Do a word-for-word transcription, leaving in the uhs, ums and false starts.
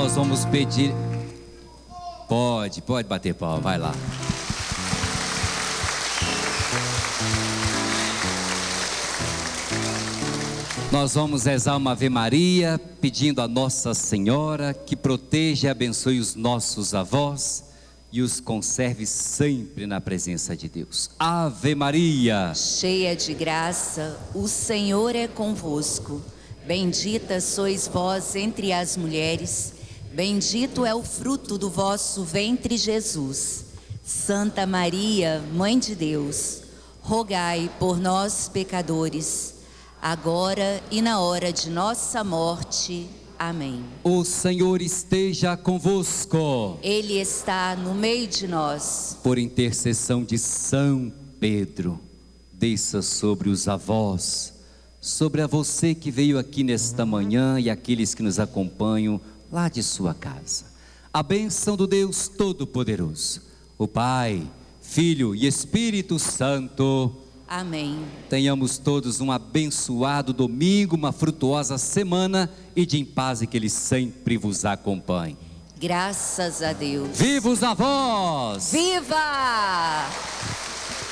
nós vamos pedir... Pode, pode bater palma, vai lá. Nós vamos rezar uma Ave Maria, pedindo a Nossa Senhora que proteja e abençoe os nossos avós e os conserve sempre na presença de Deus. Ave Maria, cheia de graça, o Senhor é convosco. Bendita sois vós entre as mulheres, bendito é o fruto do vosso ventre, Jesus. Santa Maria, Mãe de Deus, rogai por nós, pecadores, agora e na hora de nossa morte. Amém. O Senhor esteja convosco. Ele está no meio de nós. Por intercessão de São Pedro, desça sobre os avós, sobre a você que veio aqui nesta manhã e aqueles que nos acompanham lá de sua casa. A bênção do Deus Todo-Poderoso, o Pai, Filho e Espírito Santo. Amém. Tenhamos todos um abençoado domingo, uma frutuosa semana e de em paz e que Ele sempre vos acompanhe. Graças a Deus. Viva os avós! Viva!